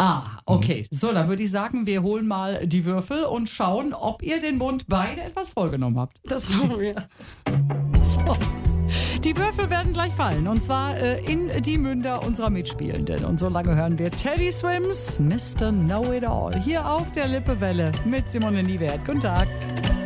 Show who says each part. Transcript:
Speaker 1: Ah, okay. So, dann würde ich sagen, wir holen mal die Würfel und schauen, ob ihr den Mund beide etwas vollgenommen habt.
Speaker 2: Das machen wir.
Speaker 1: So. Die Würfel werden gleich fallen, und zwar in die Münder unserer Mitspielenden. Und so lange hören wir Teddy Swims, Mr. Know-It-All, hier auf der Lippewelle mit Simone Niewert. Guten Tag.